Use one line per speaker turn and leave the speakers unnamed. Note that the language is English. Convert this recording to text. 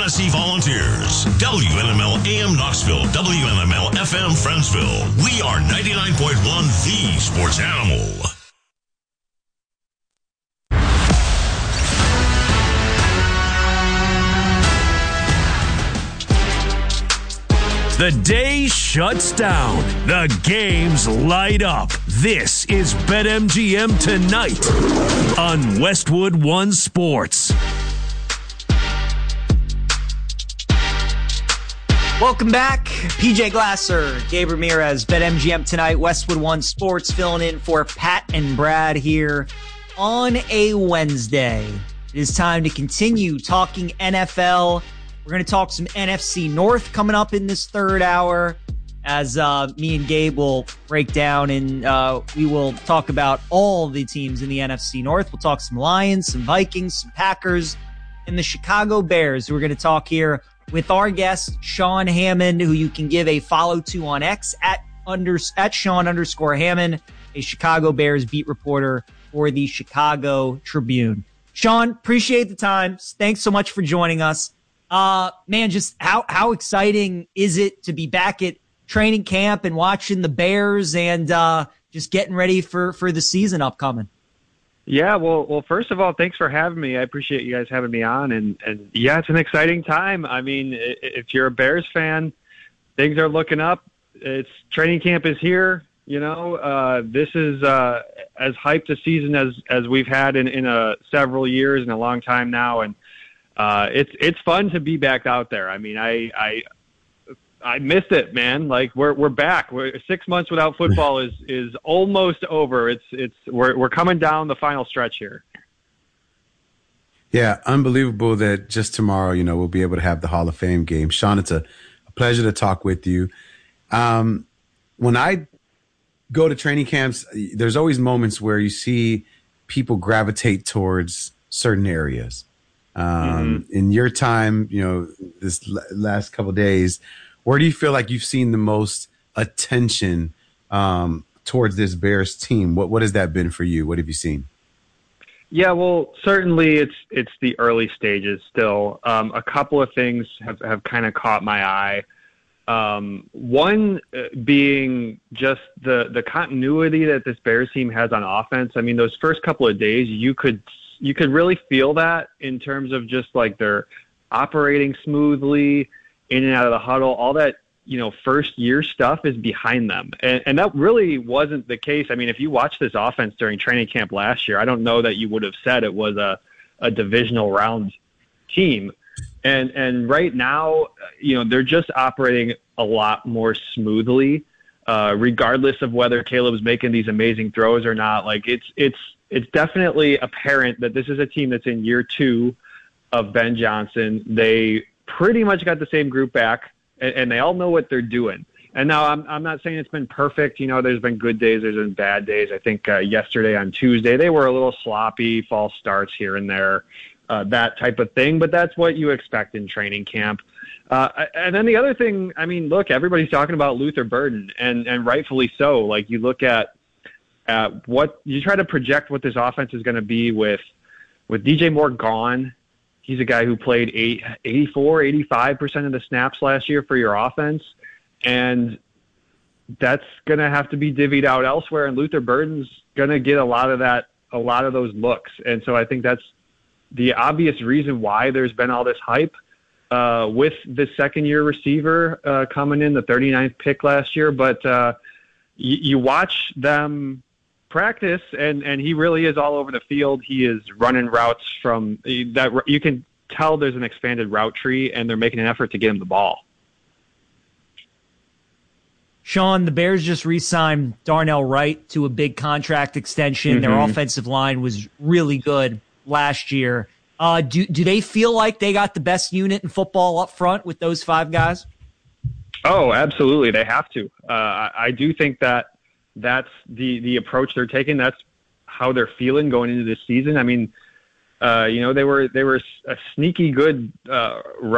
Fantasy Volunteers. WNML AM Knoxville, WNML FM Friendsville. We are 99.1 The Sports Animal.
The day shuts down. The games light up. This is BetMGM Tonight on Westwood One Sports.
Welcome back. PJ Glasser, Gabe Ramirez, BetMGM Tonight, Westwood One Sports, filling in for Pat and Brad here on a Wednesday. It is time to continue talking NFL. We're going to talk some NFC North coming up in this third hour as me and Gabe will break down and we will talk about all the teams in the NFC North. We'll talk some Lions, some Vikings, some Packers, and the Chicago Bears. We're going to talk here with our guest, Sean Hammond, who you can give a follow to on X at Sean_Hammond, a Chicago Bears beat reporter for the Chicago Tribune. Sean, appreciate the time. Thanks so much for joining us. Man, just how exciting is it to be back at training camp and watching the Bears and just getting ready for the season upcoming?
Yeah, well, first of all, thanks for having me. I appreciate you guys having me on. And yeah, it's an exciting time. I mean, if you're a Bears fan, things are looking up. Training camp is here. You know, this is as hyped a season as we've had in several years and a long time now. And it's fun to be back out there. I mean, I missed it, man. Like we're back. 6 months without football is almost over. We're coming down the final stretch here.
Yeah, unbelievable that just tomorrow, we'll be able to have the Hall of Fame game. Sean, it's a pleasure to talk with you. When I go to training camps, there's always moments where you see people gravitate towards certain areas. In your time, this last couple of days, where do you feel like you've seen the most attention towards this Bears team? What has that been for you? What have you seen?
Yeah, well, certainly it's the early stages still. A couple of things have kind of caught my eye. One being just the continuity that this Bears team has on offense. I mean, those first couple of days, you could really feel that in terms of just like they're operating smoothly in and out of the huddle. All that, first year stuff is behind them. And that really wasn't the case. I mean, if you watch this offense during training camp last year, I don't know that you would have said it was a divisional round team. And right now, they're just operating a lot more smoothly, regardless of whether Caleb's making these amazing throws or not. Like it's definitely apparent that this is a team that's in year 2 of Ben Johnson. They pretty much got the same group back, and they all know what they're doing. And now I'm not saying it's been perfect. There's been good days, there's been bad days. I think yesterday on Tuesday, they were a little sloppy, false starts here and there, that type of thing. But that's what you expect in training camp. And then the other thing, I mean, look, everybody's talking about Luther Burden, and rightfully so. Like, you look at what you try to project what this offense is going to be with DJ Moore gone. He's a guy who played 85% of the snaps last year for your offense, and that's going to have to be divvied out elsewhere. And Luther Burden's going to get a lot of those looks. And so I think that's the obvious reason why there's been all this hype with the second-year receiver coming in, the 39th pick last year. But you watch them practice, and he really is all over the field. He is running routes from that. You can tell there's an expanded route tree, and they're making an effort to get him the ball.
Sean, the Bears just re-signed Darnell Wright to a big contract extension. Mm-hmm. Their offensive line was really good last year. Do they feel like they got the best unit in football up front with those 5 guys?
Oh, absolutely. They have to. I do think that's the approach they're taking. That's how they're feeling going into this season. I mean, they were a sneaky good